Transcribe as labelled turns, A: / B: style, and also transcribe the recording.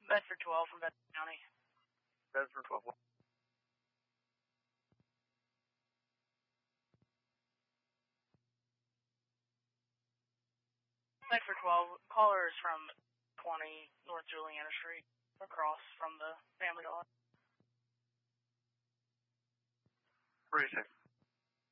A: Bedford 12 from Bedford County.
B: Bedford 12.
A: Bedford 12. Caller is from 20 North Juliana Street, across from the Family Dollar.
B: 36.